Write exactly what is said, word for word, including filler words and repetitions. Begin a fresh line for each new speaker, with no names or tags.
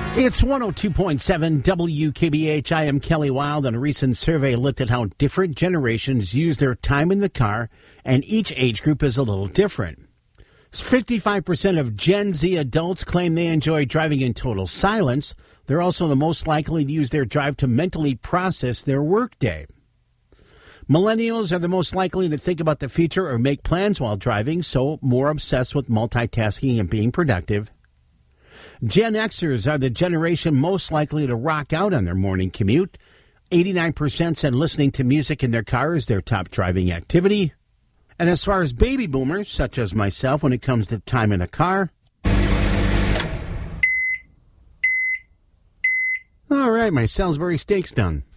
It's one oh two point seven W K B H. I am Kelly Wild, and a recent survey looked at how different generations use their time in the car, and each age group is a little different. fifty-five percent of Gen Z adults claim they enjoy driving in total silence. They're also the most likely to use their drive to mentally process their workday. Millennials are the most likely to think about the future or make plans while driving, so more obsessed with multitasking and being productive. Gen Xers are the generation most likely to rock out on their morning commute. eighty-nine percent said listening to music in their car is their top driving activity. And as far as baby boomers, such as myself, when it comes to time in a car, all right, my Salisbury steak's done.